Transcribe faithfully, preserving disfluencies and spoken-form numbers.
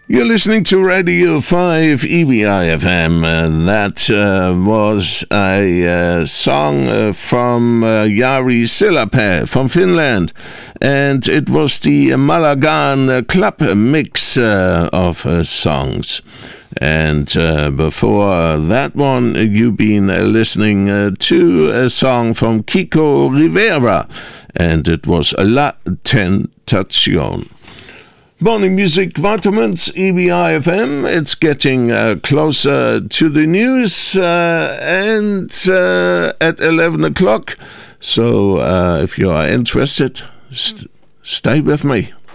You're listening to Radio five E B I F M, and that uh, was a uh, song uh, from uh, Jari Silapää from Finland, and it was the Malagan uh, club mix uh, of uh, songs. And uh, before that one, you've been uh, listening uh, to a song from Kiko Rivera, and it was La Tentacion. Morning Music Vitamins, E B I F M. It's getting uh, closer to the news uh, and uh, at eleven o'clock. So uh, if you are interested, st- stay with me.